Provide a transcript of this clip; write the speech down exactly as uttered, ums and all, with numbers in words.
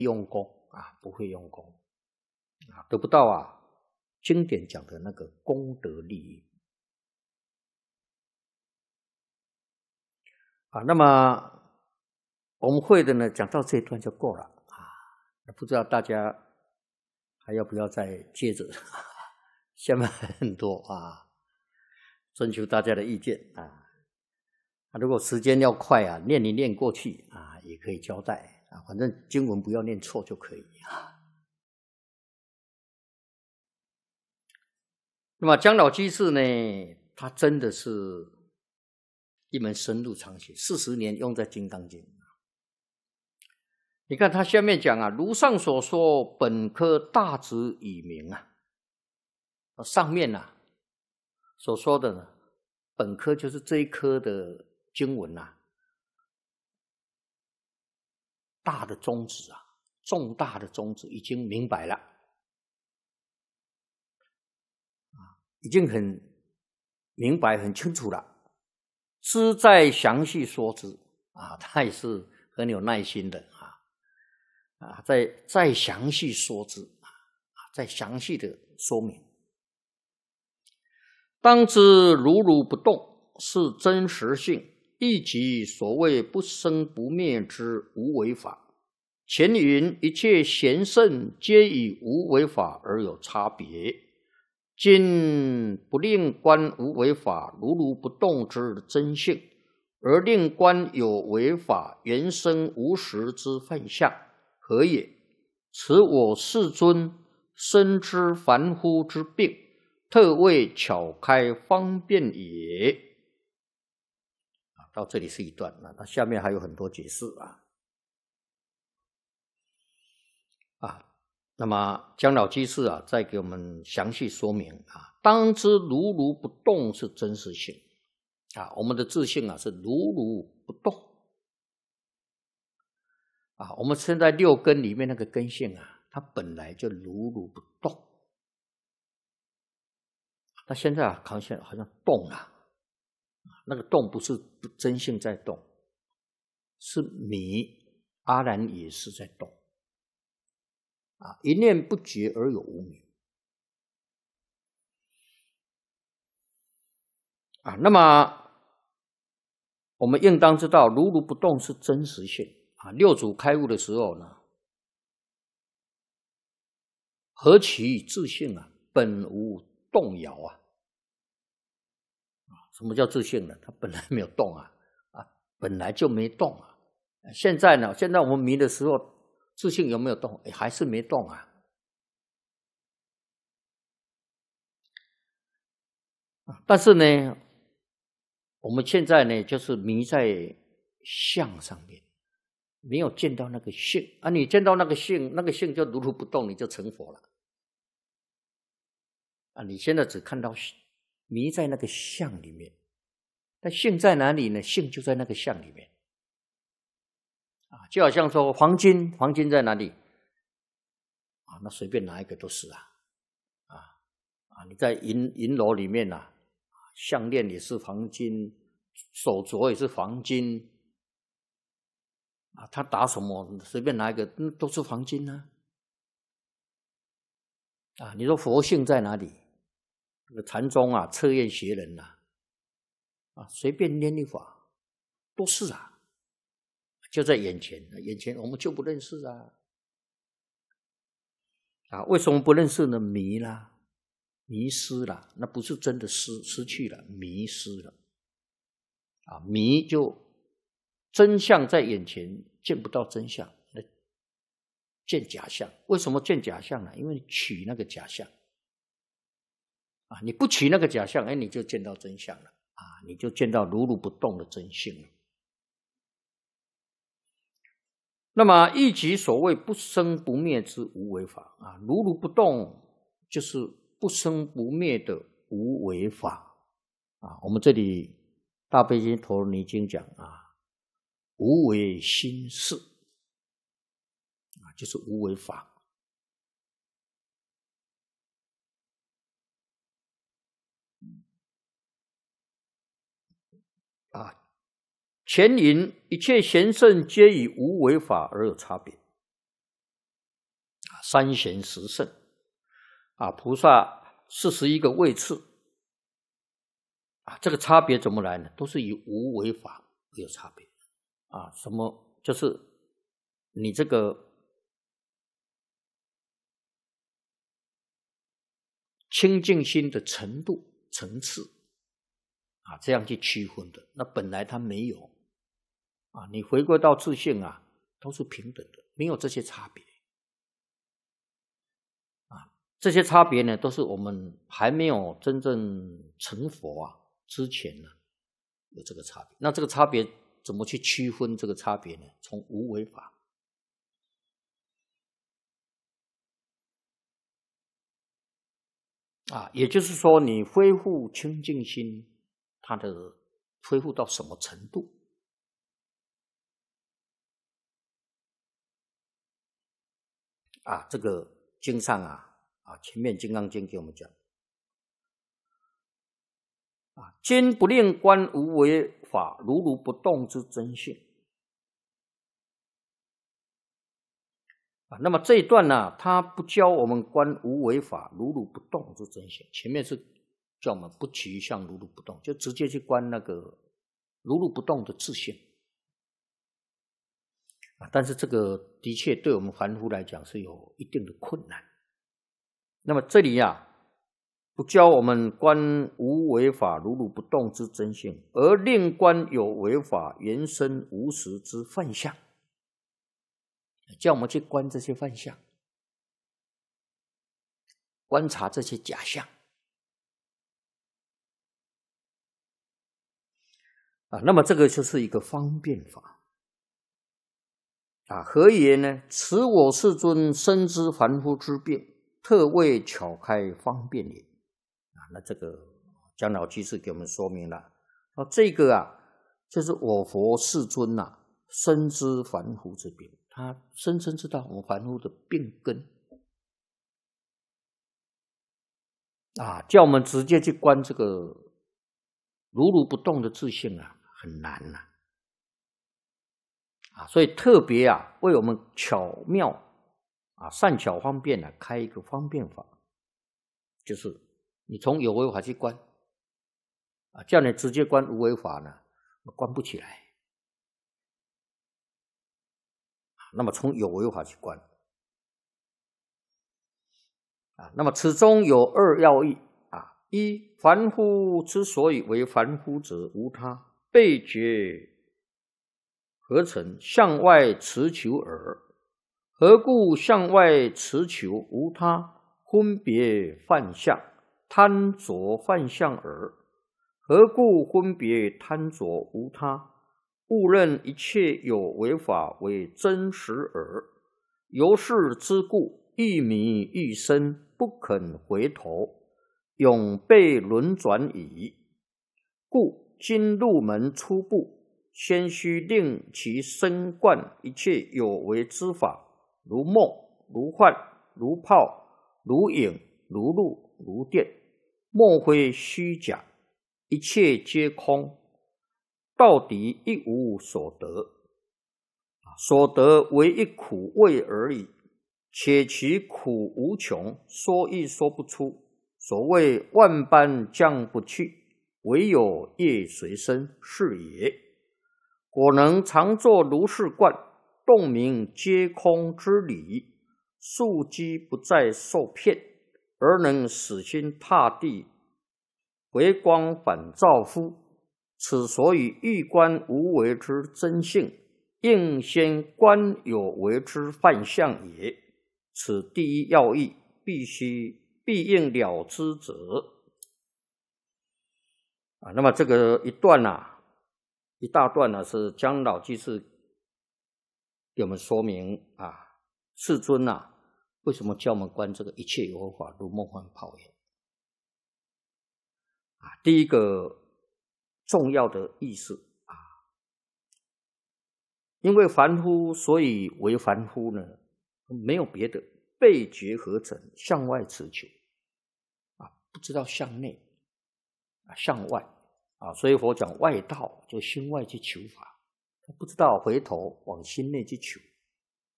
用功啊，不会用功啊，得不到啊经典讲的那个功德利益啊。那么我们会的呢，讲到这一段就够了啊。不知道大家还要不要再接着？下面很多啊，征求大家的意见啊。如果时间要快啊，念一念过去啊，也可以交代啊，反正经文不要念错就可以啊。那么姜老居士呢，他真的是一门深入长学，四十年用在《金刚经》。你看他下面讲啊，如上所说，本科大旨以明啊。上面啊所说的呢，本科就是这一科的经文啊，大的宗旨啊，重大的宗旨已经明白了啊，已经很明白很清楚了，知再详细说之啊，他也是很有耐心的啊啊，再再详细说之啊，再详细的说明。当知如如不动是真实性，亦即所谓不生不灭之无为法。前云一切贤圣皆以无为法而有差别，今不令观无为法如如不动之真性，而令观有为法原生无实之幻象，何也？此我世尊深知凡夫之病，特为巧开方便也。到这里是一段，那下面还有很多解释啊。啊，那么姜老居士啊，再给我们详细说明啊。当知如如不动是真实性啊，我们的自性啊是如如不动啊。我们现在六根里面那个根性啊，它本来就如如不动。那现在啊，好像好像动了，那个动不是真性在动，是迷阿然也是在动啊，一念不觉而有无明啊。那么我们应当知道，如如不动是真实性啊。六祖开悟的时候呢，何其自性啊，本无动摇啊。什么叫自性呢？它本来没有动啊，啊，本来就没动啊。现在呢，现在我们迷的时候，自性有没有动？还是没动啊。但是呢，我们现在呢，就是迷在相上面，没有见到那个性啊。你见到那个性，那个性就如如不动，你就成佛了啊。你现在只看到迷在那个相里面，但性在哪里呢？性就在那个相里面啊。就好像说黄金，黄金在哪里啊？那随便拿一个都是啊啊啊！你在银银楼里面啊，项链也是黄金，手镯也是黄金啊。他打什么？随便拿一个，嗯，都是黄金啊。啊，你说佛性在哪里？这个禅宗啊，测验学人呐、啊，啊，随便念一法都是啊，就在眼前，眼前我们就不认识啊。啊，为什么不认识呢？迷啦，迷失了，那不是真的失失去了，迷失了。啊，迷就真相在眼前，见不到真相，那见假象。为什么见假象呢？因为你取那个假象啊，你不取那个假象，哎，你就见到真相了啊，你就见到如如不动的真性了。那么亦即所谓不生不灭之无为法啊，如如不动就是不生不灭的无为法啊。我们这里大悲经陀罗尼经讲啊，无为心事啊，就是无为法啊。前云一切贤圣皆以无为法而有差别三贤十圣啊，菩萨四十一个位次啊，这个差别怎么来呢？都是以无为法有差别啊。什么？就是你这个清净心的程度、层次啊，这样去区分的。那本来它没有啊，你回归到自性啊，都是平等的，没有这些差别啊。这些差别呢，都是我们还没有真正成佛啊之前呢，有这个差别。那这个差别怎么去区分这个差别呢？从无为法啊，也就是说，你恢复清净心，它的恢复到什么程度？啊，这个经上啊，啊，前面《金刚经》给我们讲，啊，今不令观无为法如如不动之真性。啊，那么这一段呢，他不教我们观无为法如如不动之真性，前面是叫我们不起于相如如不动，就直接去观那个如如不动的自性。啊，但是这个的确对我们凡夫来讲是有一定的困难。那么这里啊，不教我们观无为法如如不动之真性，而令观有为法原生无实之幻象，叫我们去观这些幻象，观察这些假象啊。那么这个就是一个方便法啊。何言呢？此我世尊深知凡夫之病，特为巧开方便也。啊，那这个姜老居士给我们说明了，啊，这个啊，就是我佛世尊呐、啊，深知凡夫之病，他深深知道我们凡夫的病根啊，叫我们直接去观这个如如不动的自性啊，很难呐、啊。啊，所以特别啊，为我们巧妙啊，善巧方便啊，开一个方便法，就是你从有为法去观啊，叫你直接观无为法呢，观不起来。那么从有为法去观啊，那么此中有二要义啊：一，凡夫之所以为凡夫者，无他，被觉合成，向外持求耳。何故向外持求？无他，分别幻象，贪着幻象耳。何故分别贪着？无他，误认一切有为法为真实耳。由是之故，一迷愈深，不肯回头，永被轮转矣。故今入门初步，先须令其深贯一切有为之法，如梦、如幻、如泡、如影、如露、如电，莫非虚假，一切皆空，到底一无所得，所得为一苦味而已，且其苦无穷，说亦说不出。所谓万般将不去，唯有业随身，是也。果能常作如是观，洞明皆空之理，庶几不再受骗，而能死心塌地，回光返照乎？此所以欲观无为之真性，应先观有为之幻象也。此第一要义，必须必应了之者。啊，那么这个一段啊，一大段呢，是姜老居士给我们说明啊，世尊啊，为什么教我们观这个一切有为法如梦幻泡影啊？第一个重要的意思啊，因为凡夫，所以为凡夫呢，没有别的，被觉合成，向外持求啊，不知道向内啊，向外啊，所以佛讲外道，就心外去求法，不知道回头往心内去求